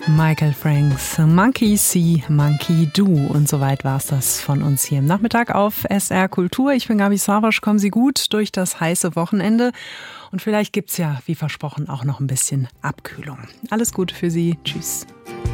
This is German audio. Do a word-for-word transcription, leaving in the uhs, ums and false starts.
Michael Franks, Monkey See, Monkey Do. Und soweit war es das von uns hier im Nachmittag auf S R Kultur. Ich bin Gabi Savasch, kommen Sie gut durch das heiße Wochenende. Und vielleicht gibt's ja, wie versprochen, auch noch ein bisschen Abkühlung. Alles Gute für Sie. Tschüss.